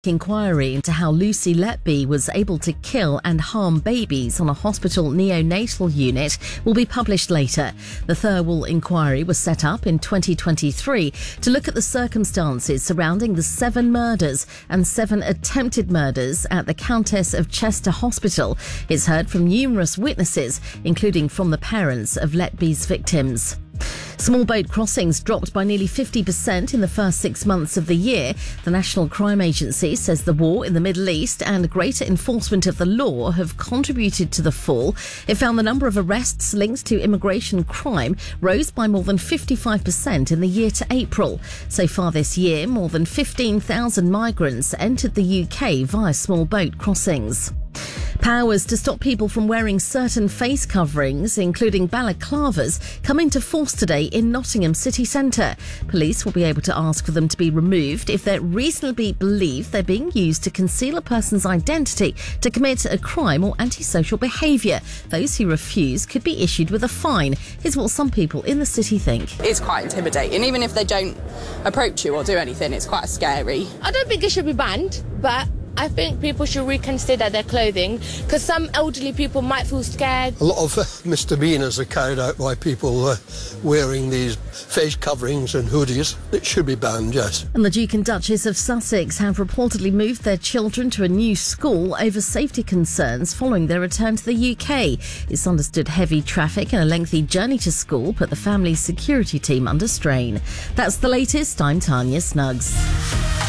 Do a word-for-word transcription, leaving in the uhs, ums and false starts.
Inquiry into how Lucy Letby was able to kill and harm babies on a hospital neonatal unit will be published later. The Thirlwall inquiry was set up in twenty twenty-three to look at the circumstances surrounding the seven murders and seven attempted murders at the Countess of Chester Hospital. It's heard from numerous witnesses, including from the parents of Letby's victims. Small boat crossings dropped by nearly fifty percent in the first six months of the year. The National Crime Agency says the war in the Middle East and greater enforcement of the law have contributed to the fall. It found the number of arrests linked to immigration crime rose by more than fifty-five percent in the year to April. So far this year, more than fifteen thousand migrants entered the U K via small boat crossings. Powers to stop people from wearing certain face coverings, including balaclavas, come into force today in Nottingham city centre. Police will be able to ask for them to be removed if they reasonably believe they're being used to conceal a person's identity, to commit a crime or antisocial behaviour. Those who refuse could be issued with a fine. Here's what some people in the city think. It's quite intimidating. Even if they don't approach you or do anything, it's quite scary. I don't think it should be banned, but I think people should reconsider their clothing because some elderly people might feel scared. A lot of uh, misdemeanours are carried out by people uh, wearing these face coverings and hoodies. It should be banned, yes. And the Duke and Duchess of Sussex have reportedly moved their children to a new school over safety concerns following their return to the U K. It's understood heavy traffic and a lengthy journey to school put the family's security team under strain. That's the latest. I'm Tanya Snuggs.